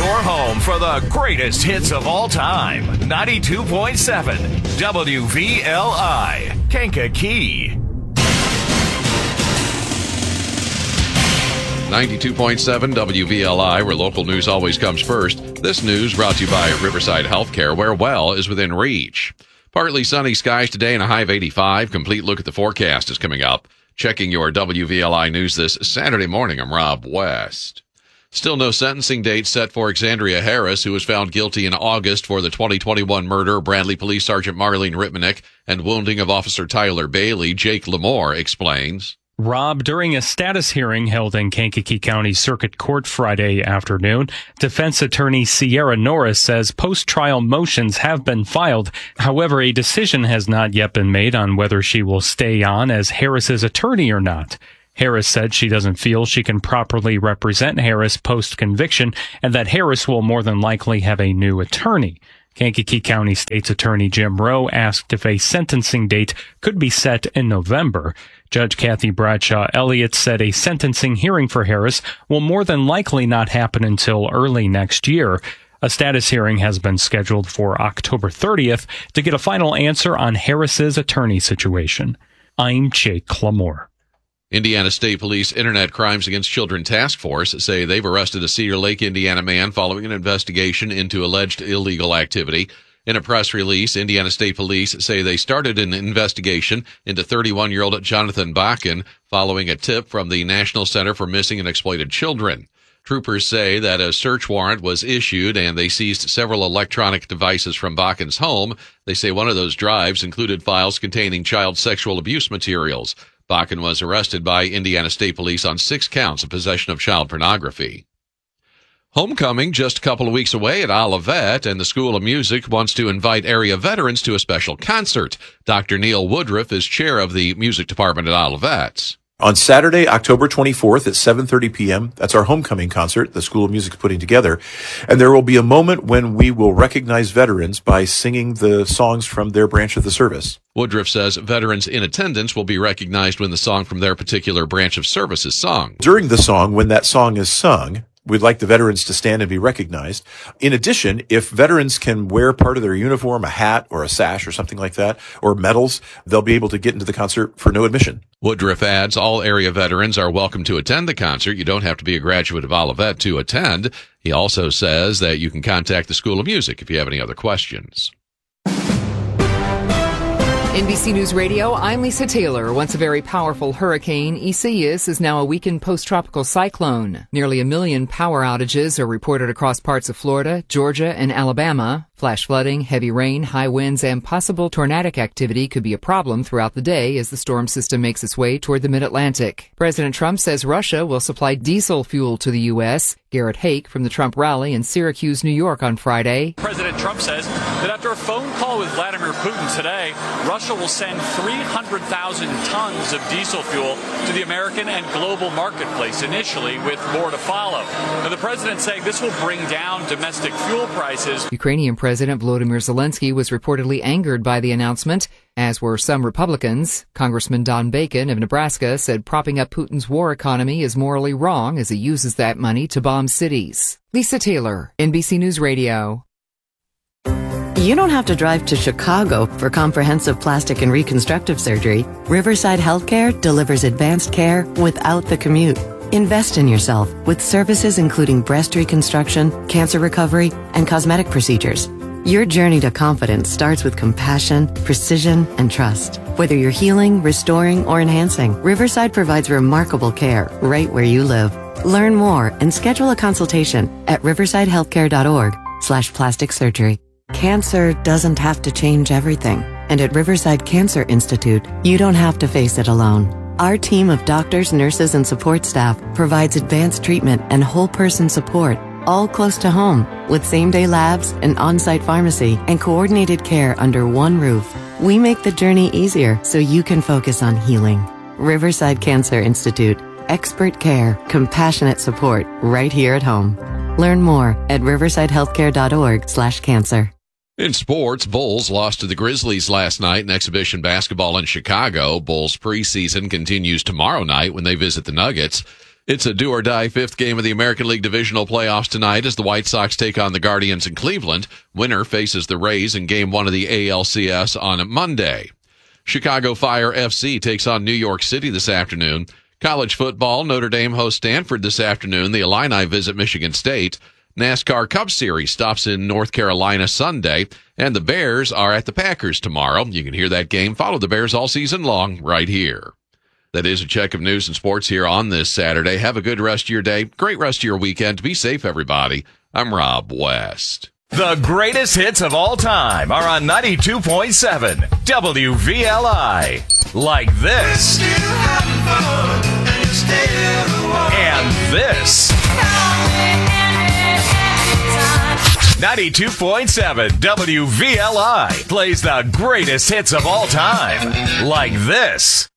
Your home for the greatest hits of all time. 92.7 WVLI, Kankakee. 92.7 WVLI, where local news always comes first. This news brought to you by Riverside Healthcare, where well is within reach. Partly sunny skies today and a high of 85. Complete look at the forecast is coming up. Checking your WVLI news this Saturday morning, I'm Rob West. Still no sentencing date set for Exandria Harris, who was found guilty in August for the 2021 murder of Bradley Police Sergeant Marlene Ripmanick and wounding of Officer Tyler Bailey. Jake Lamore explains. Rob, during a status hearing held in Kankakee County Circuit Court Friday afternoon, defense attorney Sierra Norris says post-trial motions have been filed. However, a decision has not yet been made on whether she will stay on as Harris's attorney or not. Harris said she doesn't feel she can properly represent Harris post-conviction and that Harris will more than likely have a new attorney. Kankakee County State's Attorney Jim Rowe asked if a sentencing date could be set in November. Judge Kathy Bradshaw Elliott said a sentencing hearing for Harris will more than likely not happen until early next year. A status hearing has been scheduled for October 30th to get a final answer on Harris's attorney situation. I'm Jake Clamore. Indiana State Police Internet Crimes Against Children Task Force say they've arrested a Cedar Lake, Indiana man following an investigation into alleged illegal activity. In a press release, Indiana State Police say they started an investigation into 31-year-old Jonathan Bakken following a tip from the National Center for Missing and Exploited Children. Troopers say that a search warrant was issued and they seized several electronic devices from Bakken's home. They say one of those drives included files containing child sexual abuse materials. Bakken was arrested by Indiana State Police on 6 counts of possession of child pornography. Homecoming just a couple of weeks away at Olivet, and the School of Music wants to invite area veterans to a special concert. Dr. Neil Woodruff is chair of the music department at Olivet. On Saturday, October 24th at 7:30 p.m., that's our homecoming concert the School of Music is putting together. And there will be a moment when we will recognize veterans by singing the songs from their branch of the service. Woodruff says veterans in attendance will be recognized when the song from their particular branch of service is sung. During the song, when that song is sung, we'd like the veterans to stand and be recognized. In addition, if veterans can wear part of their uniform, a hat or a sash or something like that, or medals, they'll be able to get into the concert for no admission. Woodruff adds all area veterans are welcome to attend the concert. You don't have to be a graduate of Olivet to attend. He also says that you can contact the School of Music if you have any other questions. NBC News Radio, I'm Lisa Taylor. Once a very powerful hurricane, Isaias is now a weakened post-tropical cyclone. Nearly 1 million power outages are reported across parts of Florida, Georgia, and Alabama. Flash flooding, heavy rain, high winds, and possible tornadic activity could be a problem throughout the day as the storm system makes its way toward the mid-Atlantic. President Trump says Russia will supply diesel fuel to the U.S. Garrett Hake from the Trump rally in Syracuse, New York on Friday. President Trump says that after a phone call with Vladimir Putin today, Russia will send 300,000 tons of diesel fuel to the American and global marketplace initially, with more to follow. Now, the president saying this will bring down domestic fuel prices. Ukrainian President Volodymyr Zelensky was reportedly angered by the announcement, as were some Republicans. Congressman Don Bacon of Nebraska said propping up Putin's war economy is morally wrong as he uses that money to bomb cities. Lisa Taylor, NBC News Radio. You don't have to drive to Chicago for comprehensive plastic and reconstructive surgery. Riverside Healthcare delivers advanced care without the commute. Invest in yourself with services including breast reconstruction, cancer recovery, and cosmetic procedures. Your journey to confidence starts with compassion, precision, and trust. Whether you're healing, restoring, or enhancing, Riverside provides remarkable care right where you live. Learn more and schedule a consultation at riversidehealthcare.org/plastic surgery. Cancer doesn't have to change everything. And at Riverside Cancer Institute, you don't have to face it alone. Our team of doctors, nurses, and support staff provides advanced treatment and whole person support, all close to home, with same-day labs, an on-site pharmacy, and coordinated care under one roof. We make the journey easier so you can focus on healing. Riverside Cancer Institute. Expert care, compassionate support, right here at home. Learn more at riversidehealthcare.org/cancer. In sports, Bulls lost to the Grizzlies last night in exhibition basketball in Chicago. Bulls preseason continues tomorrow night when they visit the Nuggets. It's a do-or-die fifth game of the American League Divisional Playoffs tonight as the White Sox take on the Guardians in Cleveland. Winner faces the Rays in Game 1 of the ALCS on Monday. Chicago Fire FC takes on New York City this afternoon. College football, Notre Dame hosts Stanford this afternoon. The Illini visit Michigan State. NASCAR Cup Series stops in North Carolina Sunday. And the Bears are at the Packers tomorrow. You can hear that game. Follow the Bears all season long right here. That is a check of news and sports here on this Saturday. Have a good rest of your day. Great rest of your weekend. Be safe, everybody. I'm Rob West. The greatest hits of all time are on 92.7 WVLI. Like this. And this. 92.7 WVLI plays the greatest hits of all time. Like this.